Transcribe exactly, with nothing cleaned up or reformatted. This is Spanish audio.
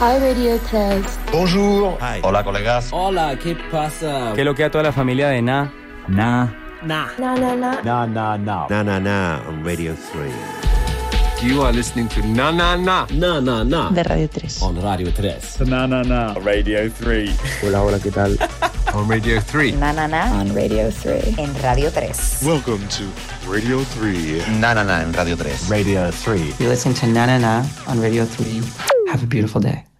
Hi, Radio tres. Bonjour. Hi. Hola, colegas. Hola, ¿qué pasa? ¿Qué lo que a toda la familia de Na? Na. Nah. Na na na. Na, na, na. Na Na Na on Radio three. You are listening to Na Na Na. Na, na, na. De Radio tres. On Radio tres. Na, na, na. Radio three. Hola, hola, ¿qué tal? On Radio three. Na, na, na. On Radio tres. En Radio tres. Welcome to Radio three. Na Na Na en Radio tres. Radio three. You listen to Na Na Na on Radio three. Have a beautiful day.